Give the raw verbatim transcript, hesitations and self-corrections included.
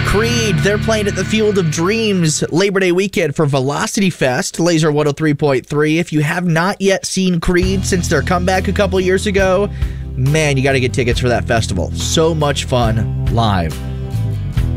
Creed, they're playing at the Field of Dreams Labor Day weekend for Velocity Fest, Laser one oh three point three. If you have not yet seen Creed since their comeback a couple years ago, man, you got to get tickets for that festival. So much fun live.